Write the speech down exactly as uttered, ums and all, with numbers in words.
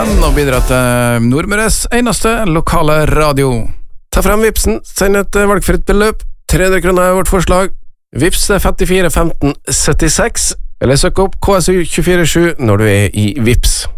igjen og bidra til Nordmøres eneste lokale radio. Ta frem Vipsen, send et valgfritt beløp. tre hundre kroner er vårt forslag. Vips er femtifire femten syttiseks, eller søk opp K S U to fire sju når du er i Vips.